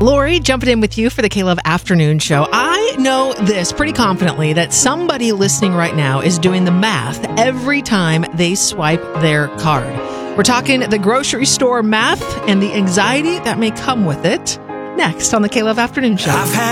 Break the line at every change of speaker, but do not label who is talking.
Lori, jumping in with you for the K-Love Afternoon Show. I know this pretty confidently that somebody listening right now is doing the math every time they swipe their card. We're talking the grocery store math and the anxiety that may come with it. Next on the K-Love Afternoon Show.